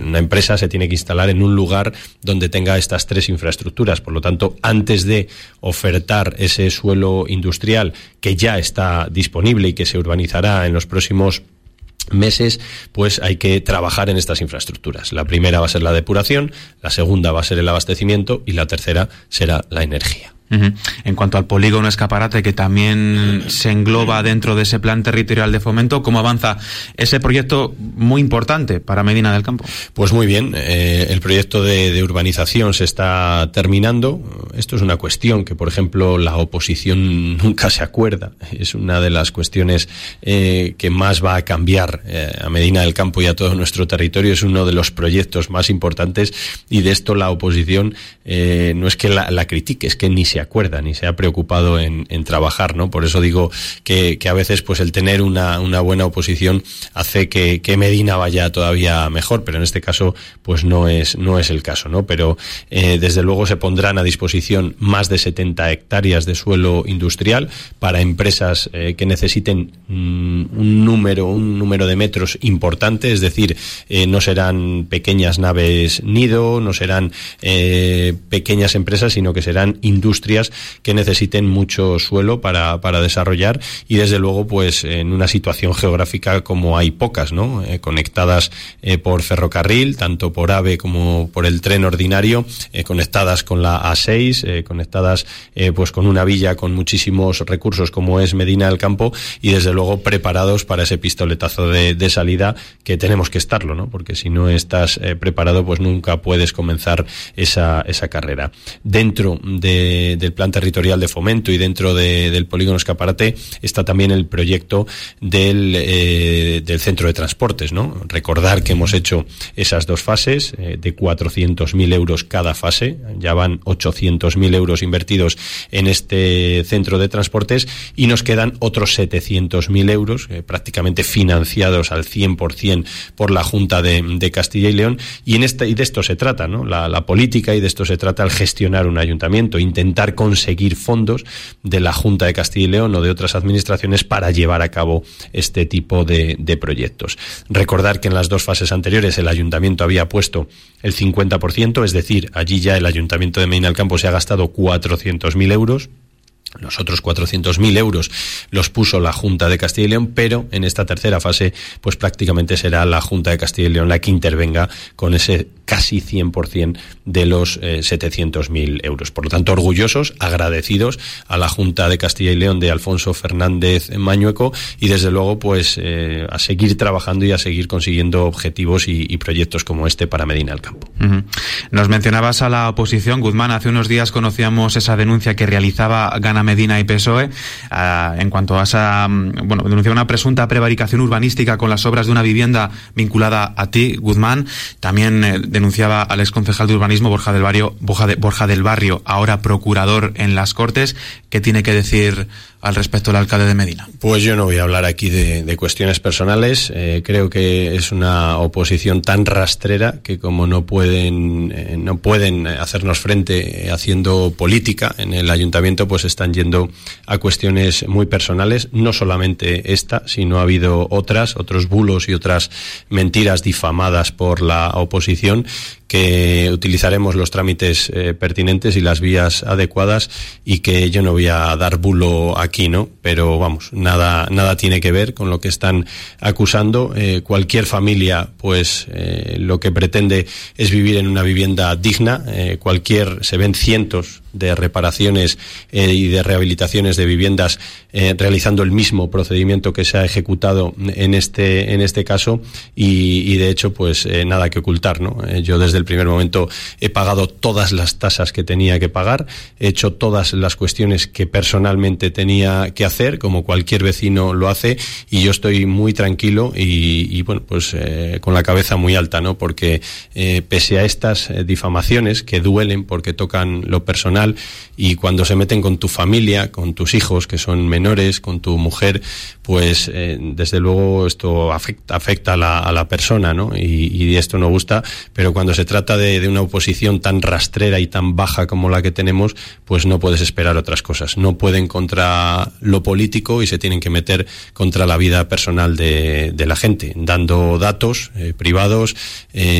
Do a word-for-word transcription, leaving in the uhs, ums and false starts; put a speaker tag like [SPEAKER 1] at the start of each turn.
[SPEAKER 1] una empresa se tiene que instalar en un lugar donde tenga estas tres infraestructuras. Por lo tanto, antes de ofertar ese suelo industrial que ya está disponible y que se urbanizará en los próximos meses, pues hay que trabajar en estas infraestructuras. La primera va a ser la depuración, la segunda va a ser el abastecimiento y la tercera será la energía.
[SPEAKER 2] Uh-huh. En cuanto al polígono Escaparate, que también se engloba dentro de ese plan territorial de fomento, ¿cómo avanza ese proyecto muy importante para Medina del Campo?
[SPEAKER 1] Pues muy bien, eh, el proyecto de, de urbanización se está terminando. Esto es una cuestión que, por ejemplo, la oposición nunca se acuerda. Es una de las cuestiones eh, que más va a cambiar eh, a Medina del Campo y a todo nuestro territorio. Es uno de los proyectos más importantes y de esto la oposición eh, no es que la, la critique, es que ni se acuerda ni se ha preocupado en, en trabajar, ¿no? Por eso digo que, que a veces pues el tener una, una buena oposición hace que, que Medina vaya todavía mejor, pero en este caso pues no es, no es el caso, ¿no? Pero eh, desde luego se pondrán a disposición más de setenta hectáreas de suelo industrial para empresas eh, que necesiten mm, un número, un número de metros importante, es decir, eh, no serán pequeñas naves nido, no serán eh, pequeñas empresas, sino que serán industrias que necesiten mucho suelo para, para desarrollar y desde luego pues en una situación geográfica como hay pocas, ¿no? Eh, conectadas eh, por ferrocarril, tanto por AVE como por el tren ordinario, eh, conectadas con la A seis, eh, conectadas eh, pues con una villa con muchísimos recursos como es Medina del Campo y desde luego preparados para ese pistoletazo de, de salida que tenemos que estarlo, ¿no? Porque si no estás eh, preparado pues nunca puedes comenzar esa, esa carrera. Dentro de del plan territorial de fomento y dentro de, del polígono Escaparate está también el proyecto del, eh, del centro de transportes, ¿no? Recordar que hemos hecho esas dos fases eh, de cuatrocientos mil euros cada fase, ya van ochocientos mil euros invertidos en este centro de transportes y nos quedan otros setecientos mil euros eh, prácticamente financiados al cien por ciento por la Junta de, de Castilla y León y, en este, y de esto se trata, ¿no? La, la política y de esto se trata al gestionar un ayuntamiento, intentar conseguir fondos de la Junta de Castilla y León o de otras administraciones para llevar a cabo este tipo de, de proyectos. Recordar que en las dos fases anteriores el ayuntamiento había puesto el cincuenta por ciento, es decir, allí ya el ayuntamiento de Medina del Campo se ha gastado cuatrocientos mil euros. Los otros cuatrocientos mil euros los puso la Junta de Castilla y León, pero en esta tercera fase pues prácticamente será la Junta de Castilla y León la que intervenga con ese casi cien por ciento de los eh, setecientos mil euros. Por lo tanto, orgullosos, agradecidos a la Junta de Castilla y León de Alfonso Fernández Mañueco y desde luego pues eh, a seguir trabajando y a seguir consiguiendo objetivos y, y proyectos como este para Medina del Campo.
[SPEAKER 2] Uh-huh. Nos mencionabas a la oposición, Guzmán. Hace unos días conocíamos esa denuncia que realizaba Gana Medina y P S O E uh, en cuanto a esa, bueno, denunciaba una presunta prevaricación urbanística con las obras de una vivienda vinculada a ti, Guzmán. También eh, denunciaba al exconcejal de urbanismo Borja del Barrio, Borja, de, Borja del Barrio, ahora procurador en las Cortes. ¿Qué tiene que decir al respecto el alcalde de Medina?
[SPEAKER 1] Pues yo no voy a hablar aquí de, de cuestiones personales. Eh, creo que es una oposición tan rastrera que como no pueden eh, no pueden hacernos frente eh, haciendo política en el ayuntamiento, pues están yendo a cuestiones muy personales. No solamente esta, sino ha habido otras, otros bulos y otras mentiras difamadas por la oposición, que utilizaremos los trámites eh, pertinentes y las vías adecuadas y que yo no voy a dar bulo aquí, ¿no? Pero vamos, nada nada tiene que ver con lo que están acusando. Eh, cualquier familia, pues eh, lo que pretende es vivir en una vivienda digna. Eh, cualquier, se ven cientos de reparaciones eh, y de rehabilitaciones de viviendas eh, realizando el mismo procedimiento que se ha ejecutado en este en este caso y, y de hecho pues eh, nada que ocultar, ¿no? Eh, yo desde el primer momento he pagado todas las tasas que tenía que pagar, he hecho todas las cuestiones que personalmente tenía que hacer, como cualquier vecino lo hace, y yo estoy muy tranquilo y, y bueno, pues eh, con la cabeza muy alta, ¿no? Porque eh, pese a estas eh, difamaciones que duelen porque tocan lo personal y cuando se meten con tu familia, con tus hijos que son menores, con tu mujer, pues eh, desde luego esto afecta, afecta a la, a la persona, ¿no? Y, y esto no gusta, pero cuando se trata de, de una oposición tan rastrera y tan baja como la que tenemos, pues no puedes esperar otras cosas. No pueden contra lo político y se tienen que meter contra la vida personal de, de la gente, dando datos eh, privados, eh,